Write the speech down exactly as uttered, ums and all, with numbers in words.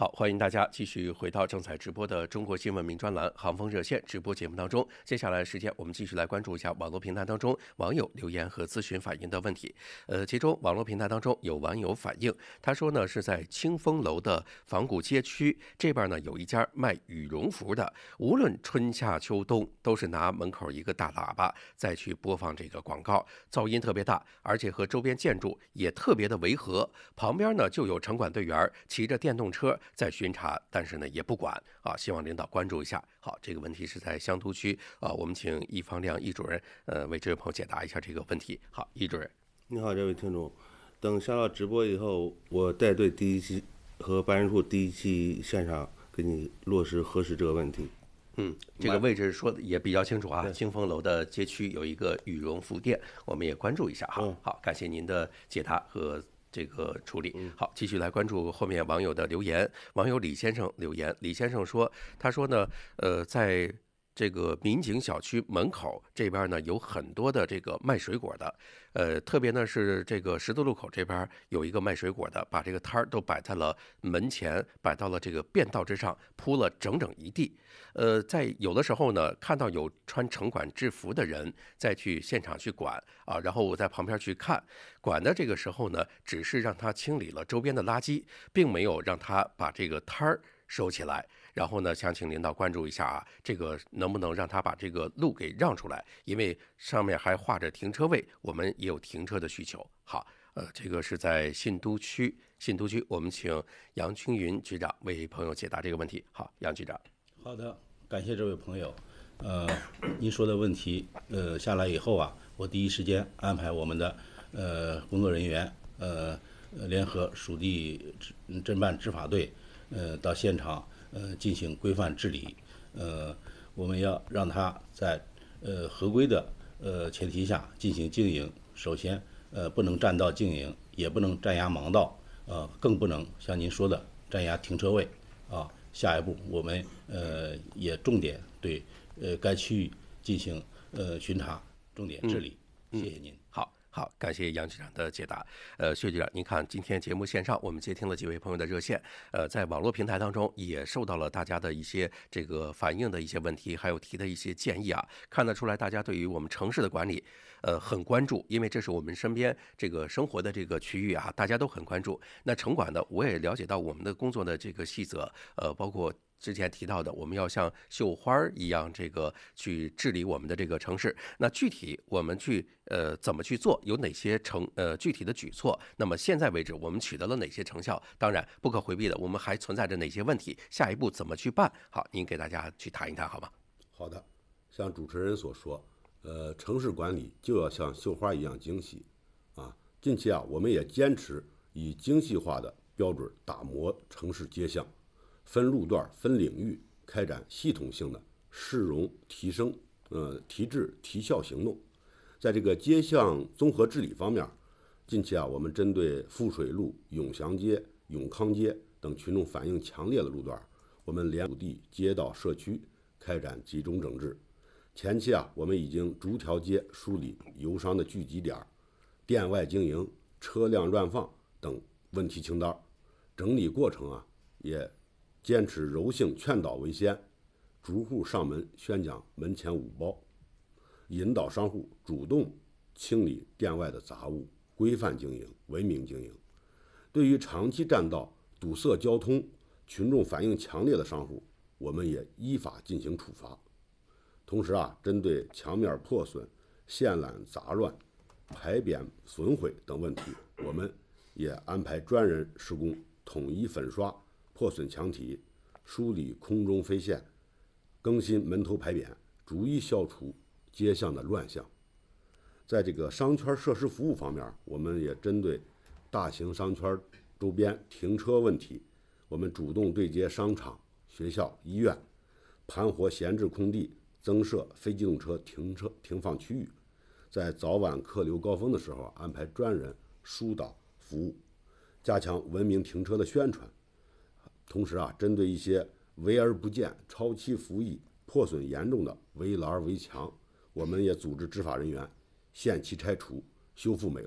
好，欢迎大家继续回到正在直播的中国新闻名专栏航风热线直播节目当中。接下来时间，我们继续来关注一下网络平台当中网友留言和咨询反映的问题。呃，其中网络平台当中有网友反映，他说呢是在清风楼的仿古街区这边呢有一家卖羽绒服的，无论春夏秋冬都是拿门口一个大喇叭再去播放这个广告，噪音特别大，而且和周边建筑也特别的违和。旁边呢就有城管队员骑着电动车在巡查，但是呢也不管啊，希望领导关注一下。好，这个问题是在湘都区啊，我们请易方亮易主任呃为这位朋友解答一下这个问题。好，易主任。 你好，这位听众，等下到直播以后，我带队第一期和办事处第一期线上给你落实核实这个问题。 嗯，这个位置说的也比较清楚啊。清风楼的街区有一个羽绒服店，我们也关注一下哈。 嗯、 好，感谢您的解答和这个处理。好，继续来关注后面网友的留言。网友李先生留言，李先生说，他说呢，呃，在这个民警小区门口这边呢有很多的这个卖水果的，呃，特别呢是这个十字路口这边有一个卖水果的，把这个摊儿都摆在了门前，摆到了这个便道之上，铺了整整一地。呃，在有的时候呢，看到有穿城管制服的人再去现场去管啊，然后我在旁边去看，管的这个时候呢，只是让他清理了周边的垃圾，并没有让他把这个摊儿收起来。然后呢，想请领导关注一下啊，这个能不能让他把这个路给让出来？因为上面还画着停车位，我们也有停车的需求。好，呃，这个是在信都区，信都区，我们请杨青云局长为朋友解答这个问题。好，杨局长。 好的，感谢这位朋友。呃，您说的问题，呃，下来以后啊，我第一时间安排我们的呃工作人员，呃，联合属地侦办执法队，呃，到现场。呃，进行规范治理，呃，我们要让他在呃合规的呃前提下进行经营。首先，呃，不能占道经营，也不能占压盲道，呃，更不能像您说的占压停车位啊。下一步，我们呃也重点对呃该区域进行呃巡查，重点治理。 嗯、 谢谢您。 好。好，感谢杨局长的解答。呃，薛局长，您看今天节目线上，我们接听了几位朋友的热线，呃，在网络平台当中也受到了大家的一些这个反映的一些问题，还有提的一些建议啊。看得出来，大家对于我们城市的管理，呃，很关注，因为这是我们身边这个生活的这个区域啊，大家都很关注。那城管呢，我也了解到我们的工作的这个细则，呃，包括之前提到的，我们要像绣花一样，这个去治理我们的这个城市。那具体我们去呃怎么去做，有哪些成呃具体的举措？那么现在为止，我们取得了哪些成效？当然，不可回避的，我们还存在着哪些问题？下一步怎么去办？好，您给大家去谈一谈，好吗？ 好的，像主持人所说，呃，城市管理就要像绣花一样精细啊。近期啊，我们也坚持以精细化的标准打磨城市街巷。分路段、分领域开展系统性的市容提升、呃提质提效行动。在这个街巷综合治理方面，近期啊，我们针对富水路、永祥街、永康街等群众反映强烈的路段，我们连土地、街道、社区开展集中整治。前期啊，我们已经逐条街梳理游商的聚集点、店外经营、车辆乱放等问题清单。整理过程啊，也坚持柔性劝导为先，逐户上门宣讲门前五包，引导商户主动清理店外的杂物，规范经营，文明经营。对于长期占道、堵塞交通、群众反映强烈的商户，我们也依法进行处罚。同时啊，针对墙面破损、线缆杂乱、牌匾损毁等问题，我们也安排专人施工，统一粉刷破损墙体，梳理空中飞线，更新门头牌匾，逐一消除街巷的乱象。在这个商圈设施服务方面，我们也针对大型商圈周边停车问题，我们主动对接商场、学校、医院，盘活闲置空地，增设非机动车停车停放区域。在早晚客流高峰的时候，安排专人疏导服务，加强文明停车的宣传。同时啊，针对一些围而不见、超期服役、破损严重的围栏围墙，我们也组织执法人员限期拆除、修复美